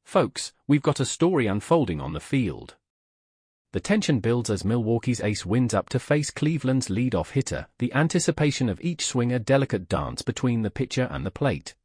Folks, we've got a story unfolding on the field. The tension builds as Milwaukee's ace winds up to face Cleveland's leadoff hitter, the anticipation of each swing a delicate dance between the pitcher and the plate.